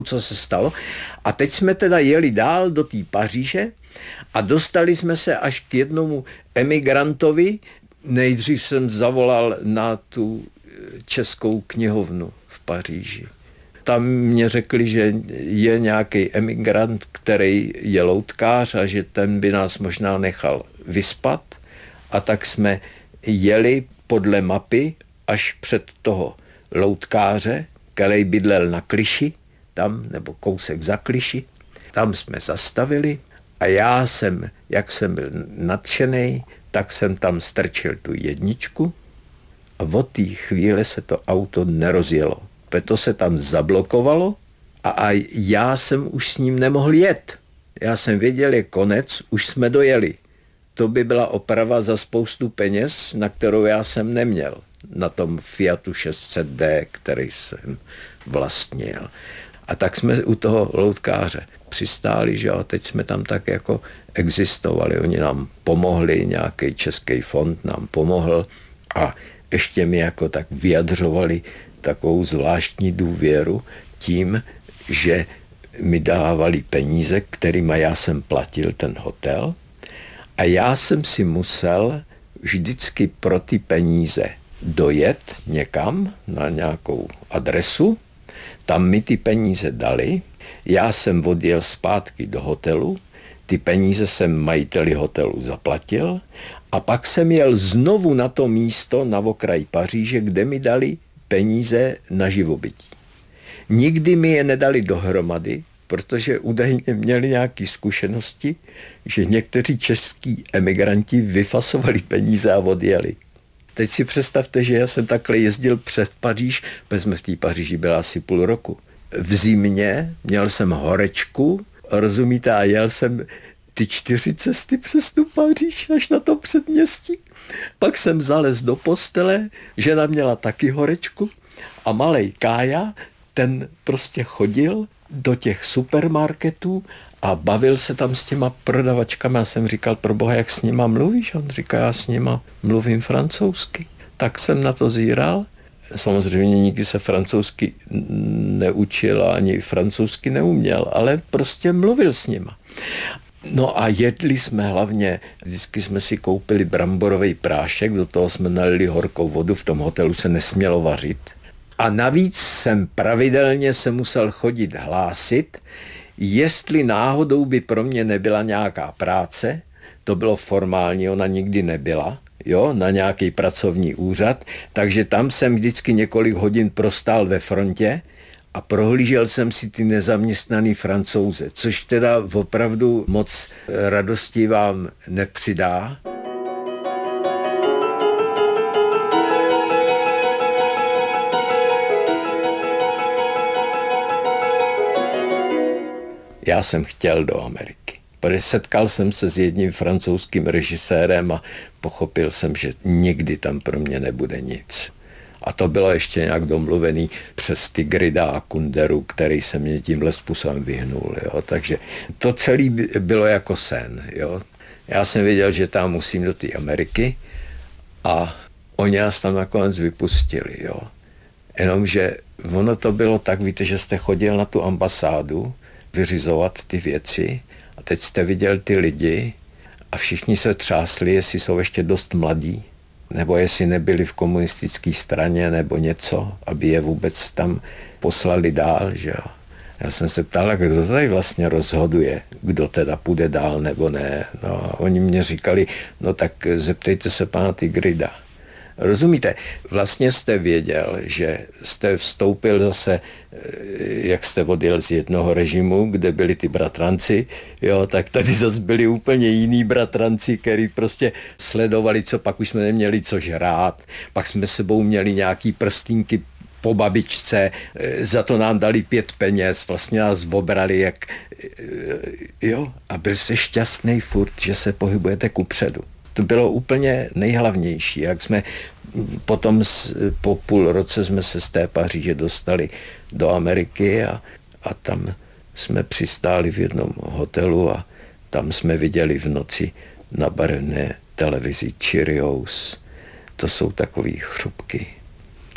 co se stalo. A teď jsme teda jeli dál do té Paříže a dostali jsme se až k jednomu emigrantovi. Nejdřív jsem zavolal na tu českou knihovnu v Paříži. Tam mě řekli, že je nějaký emigrant, který je loutkář a že ten by nás možná nechal vyspat. A tak jsme jeli podle mapy až před toho loutkáře, který bydlel na Kliši, tam, nebo kousek za Kliši. Tam jsme zastavili a já jsem, jak jsem byl nadšenej, tak jsem tam strčil tu jedničku a od té chvíle se to auto nerozjelo. To se tam zablokovalo a já jsem už s ním nemohl jet. Já jsem věděl, je konec, už jsme dojeli. To by byla oprava za spoustu peněz, na kterou já jsem neměl. Na tom Fiatu 600D, který jsem vlastnil. A tak jsme u toho loutkáře přistáli, že jo, teď jsme tam tak jako existovali. Oni nám pomohli, nějaký český fond nám pomohl a ještě mi jako tak vyjadřovali takovou zvláštní důvěru tím, že mi dávali peníze, kterýma já jsem platil ten hotel a já jsem si musel vždycky pro ty peníze dojet někam na nějakou adresu, tam mi ty peníze dali, já jsem odjel zpátky do hotelu, ty peníze jsem majiteli hotelu zaplatil a pak jsem jel znovu na to místo na okraji Paříže, kde mi dali peníze na živobytí. Nikdy mi je nedali dohromady, protože údajně měli nějaké zkušenosti, že někteří český emigranti vyfasovali peníze a odjeli. Teď si představte, že já jsem takhle jezdil před Paříž, protože jsme v té Paříži byla asi půl roku. V zimě měl jsem horečku, rozumíte, a jel jsem ty 4 cesty přes tu Paříž až na to předměstí. Pak jsem zalez do postele, žena měla taky horečku a malej Kája, ten prostě chodil do těch supermarketů a bavil se tam s těma prodavačkami. Já jsem říkal, proboha, jak s nima mluvíš? On říká, já s nima mluvím francouzsky. Tak jsem na to zíral. Samozřejmě nikdy se francouzsky neučil ani francouzsky neuměl, ale prostě mluvil s nima. No a jedli jsme hlavně, vždycky jsme si koupili bramborový prášek, do toho jsme nalili horkou vodu, v tom hotelu se nesmělo vařit. A navíc jsem pravidelně se musel chodit hlásit, jestli náhodou by pro mě nebyla nějaká práce, to bylo formální, ona nikdy nebyla, jo, na nějaký pracovní úřad, takže tam jsem vždycky několik hodin prostál ve frontě a prohlížel jsem si ty nezaměstnaný Francouze, což teda opravdu moc radosti vám nepřidá. Já jsem chtěl do Ameriky. Protože setkal jsem se s jedním francouzským režisérem a pochopil jsem, že nikdy tam pro mě nebude nic. A to bylo ještě nějak domluvený přes Tigrida a Kunderu, který se mě tímhle způsobem vyhnul. Jo. Takže to celé bylo jako sen. Jo. Já jsem věděl, že tam musím do té Ameriky a oni nás tam nakonec vypustili. Jo. Jenomže ono to bylo tak, víte, že jste chodil na tu ambasádu vyřizovat ty věci a teď jste viděl ty lidi a všichni se třásli, jestli jsou ještě dost mladí, nebo jestli nebyli v komunistické straně nebo něco, aby je vůbec tam poslali dál, že jo. Já jsem se ptal, kdo tady vlastně rozhoduje, kdo teda půjde dál nebo ne. No a oni mě říkali, no tak zeptejte se pana Tigrida. Rozumíte? Vlastně jste věděl, že jste vstoupil zase, jak jste odjel z jednoho režimu, kde byli ty bratranci, jo, tak tady zase byli úplně jiní bratranci, který prostě sledovali, co pak už jsme neměli co žrát, pak jsme sebou měli nějaký prstínky po babičce, za to nám dali 5 peněz, vlastně nás obrali, jak, jo, a byl jste šťastný furt, že se pohybujete kupředu. To bylo úplně nejhlavnější. Jak jsme potom po půl roce jsme se z té Paříže dostali do Ameriky a tam jsme přistáli v jednom hotelu a tam jsme viděli v noci na barevné televizi Cheerios. To jsou takové chrupky.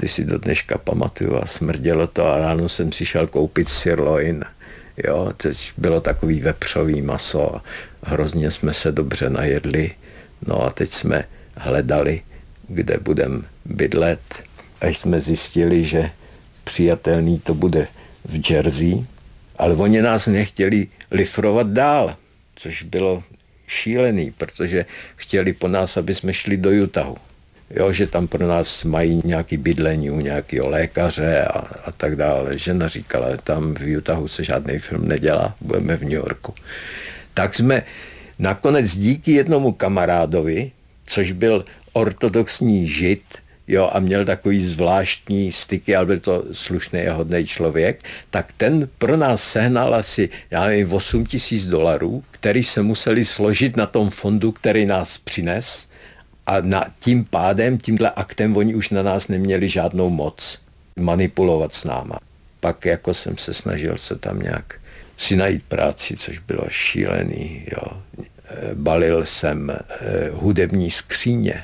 ty si do dneška pamatuju a smrdělo to a ráno jsem si šel koupit sirloin. Jo, teď bylo takový vepřový maso a hrozně jsme se dobře najedli. No a teď jsme hledali, kde budeme bydlet. Až jsme zjistili, že přijatelný to bude v Jersey, ale oni nás nechtěli lifrovat dál, což bylo šílený, protože chtěli po nás, aby jsme šli do Utahu. Jo, že tam pro nás mají nějaký bydlení u nějakého lékaře a tak dále. Žena říkala, tam v Utahu se žádný film nedělá, budeme v New Yorku. Tak jsme nakonec díky jednomu kamarádovi, což byl ortodoxní žid, jo, a měl takový zvláštní styky, ale byl to slušný a hodný člověk, tak ten pro nás sehnal asi, já nevím, $8,000, který se museli složit na tom fondu, který nás přines, a tím pádem, tímhle aktem, oni už na nás neměli žádnou moc manipulovat s náma. Pak jako jsem se snažil se tam nějak si najít práci, což bylo šílený. Jo. Balil jsem hudební skříně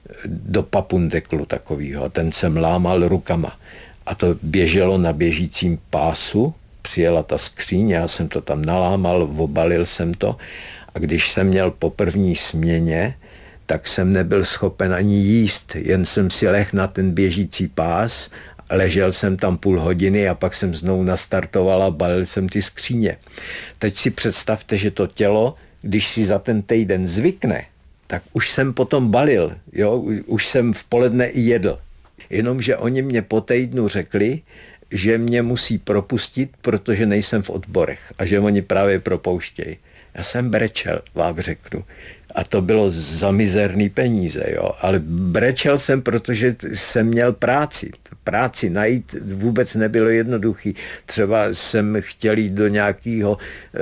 do papundeklu takovýho, ten jsem lámal rukama. A to běželo na běžícím pásu, přijela ta skříň, já jsem to tam nalámal, obalil jsem to a když jsem měl po první směně, tak jsem nebyl schopen ani jíst, jen jsem si lehl na ten běžící pás, ležel jsem tam půl hodiny a pak jsem znovu nastartoval a balil jsem ty skříně. Teď si představte, že to tělo, když si za ten týden zvykne, tak už jsem potom balil, jo? Už jsem v poledne i jedl. Jenomže oni mě po týdnu řekli, že mě musí propustit, protože nejsem v odborech a že oni právě propouštějí. Já jsem brečel, vám řeknu. A to bylo za mizerný peníze, jo. Ale brečel jsem, protože jsem měl práci. Práci najít vůbec nebylo jednoduchý. Třeba jsem chtěl jít do nějakého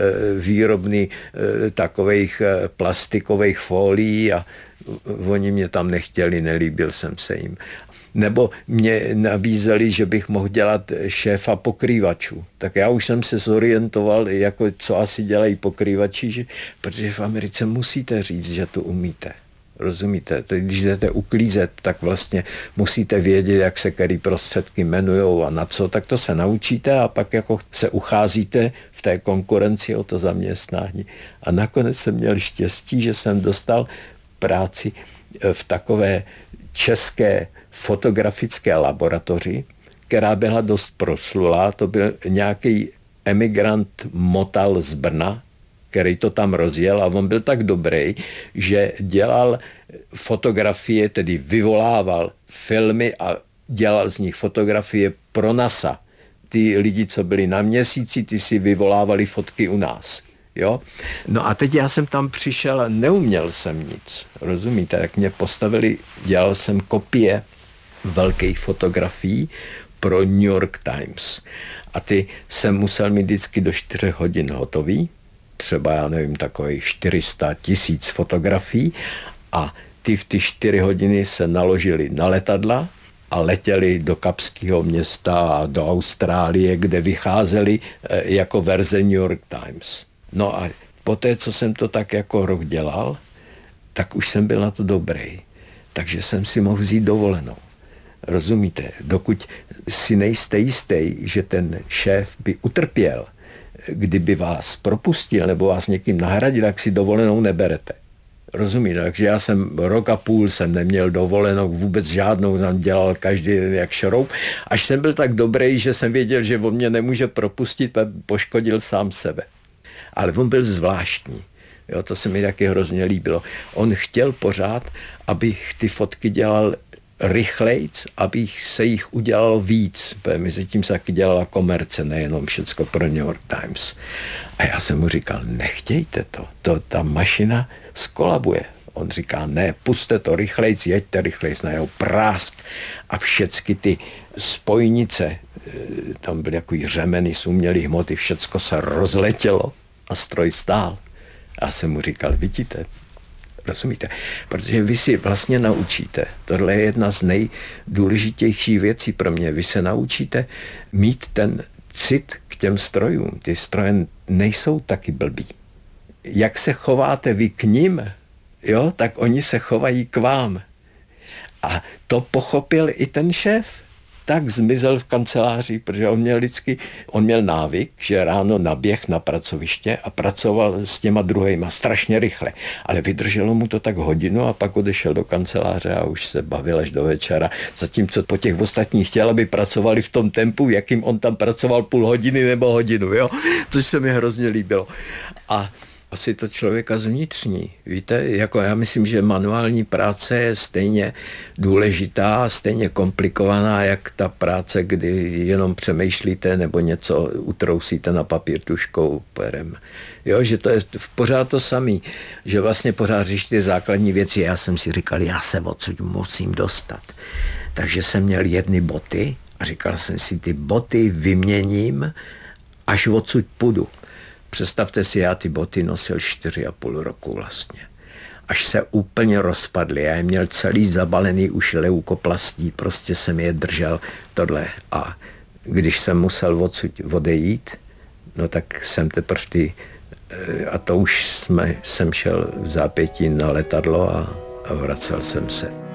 výrobny takových plastikových folií a oni mě tam nechtěli, nelíbil jsem se jim. Nebo mě nabízeli, že bych mohl dělat šéfa pokrývačů. Tak já už jsem se zorientoval, jako co asi dělají pokrývači, protože v Americe musíte říct, že to umíte. Rozumíte? Když jdete uklízet, tak vlastně musíte vědět, jak se který prostředky jmenujou a na co, tak to se naučíte a pak jako se ucházíte v té konkurenci o to zaměstnání. A nakonec jsem měl štěstí, že jsem dostal práci v takové české fotografické laboratoři, která byla dost proslulá. To byl nějaký emigrant Motal z Brna, který to tam rozjel a on byl tak dobrý, že dělal fotografie, tedy vyvolával filmy a dělal z nich fotografie pro NASA. Ty lidi, co byli na Měsíci, ty si vyvolávali fotky u nás. Jo? No a teď já jsem tam přišel a neuměl jsem nic. Rozumíte? Jak mě postavili, dělal jsem kopie velkých fotografií pro New York Times. A ty jsem musel mít vždycky do 4 hodin hotový. Třeba, já nevím, takových 400 000 fotografií. A ty v ty 4 hodiny se naložili na letadla a letěli do Kapského města a do Austrálie, kde vycházeli jako verze New York Times. No a poté, co jsem to tak jako rok dělal, tak už jsem byl na to dobrý. Takže jsem si mohl vzít dovolenou. Rozumíte? Dokud si nejste jistý, že ten šéf by utrpěl, kdyby vás propustil nebo vás někým nahradil, tak si dovolenou neberete. Rozumíte? Takže já jsem 1,5 roku jsem neměl dovolenou, vůbec žádnou, tam dělal každý jak šroub, až jsem byl tak dobrý, že jsem věděl, že on mě nemůže propustit a poškodil sám sebe. Ale on byl zvláštní. Jo, to se mi taky hrozně líbilo. On chtěl pořád, abych ty fotky dělal rychlejc, aby se jich udělalo víc. Mezi tím se taky dělala komerce, nejenom všecko pro New York Times. A já jsem mu říkal, nechtějte to, ta mašina skolabuje. On říká, ne, puste to rychlejc, jeďte rychlejc na jeho prásk. A všechny ty spojnice, tam byly jako řemeny z umělých hmoty, všecko se rozletělo a stroj stál. Já jsem mu říkal, vidíte, rozumíte? Protože vy si vlastně naučíte, tohle je jedna z nejdůležitějších věcí pro mě, vy se naučíte mít ten cit k těm strojům. Ty stroje nejsou taky blbý. Jak se chováte vy k nim, jo, tak oni se chovají k vám. A to pochopil i ten šéf. tak zmizel v kanceláři, protože on měl návyk, že ráno naběh na pracoviště a pracoval s těma druhejma strašně rychle. Ale vydrželo mu to tak hodinu a pak odešel do kanceláře a už se bavil až do večera. Zatímco po těch ostatních chtěl, aby pracovali v tom tempu, jakým on tam pracoval půl hodiny nebo hodinu, jo? Což se mi hrozně líbilo. A asi to člověka zvnitřní. Víte, jako já myslím, že manuální práce je stejně důležitá, stejně komplikovaná, jak ta práce, kdy jenom přemýšlíte nebo něco utrousíte na papír tužkou, perem. Jo, že to je pořád to samý, že vlastně pořád řešíte základní věci. Já jsem si říkal, já se odsud musím dostat. Takže jsem měl jedny boty a říkal jsem si, ty boty vyměním, až odsud půjdu. Představte si, já ty boty nosil 4,5 roku vlastně. Až se úplně rozpadly. Já je měl celý zabalený už leukoplastí, prostě jsem je držel tohle. A když jsem musel odsud odejít, no tak jsem teprve a to už jsem šel v zápětí na letadlo a vracel jsem se.